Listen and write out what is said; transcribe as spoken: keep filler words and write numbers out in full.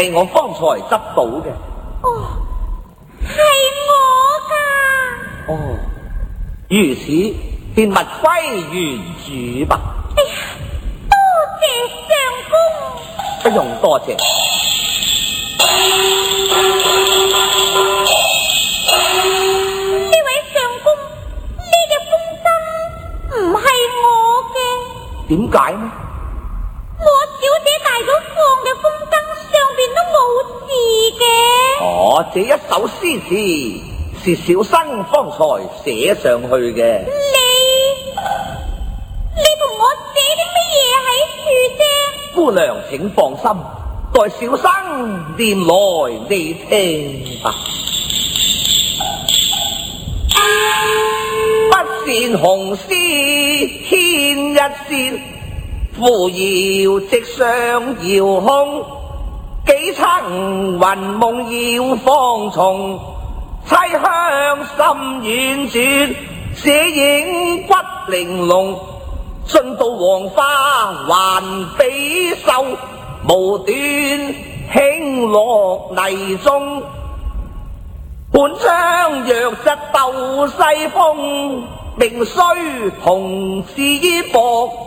係我方才執到嘅。 哦，係我㗎。 哦，如此便物歸原主吧。 哎呀，多謝相公。 不用多謝。 呢位相公，呢嘅風箏唔係我嘅。 點解呢？ 我小姐帶咗放嘅風箏上邊都冇字嘅。 哦，這一首詩詞是小生方才寫上去嘅。 你你同我寫啲乜嘢喺處啫？ 姑娘請放心，待小生念來你聽吧。不羨紅絲牽一線，扶搖直上遙空。幾層雲夢要放松，凄香心婉轉，寫影骨玲瓏。進到黃花還比秀，無端輕落泥中。本將弱質鬥西風，命雖同是薄。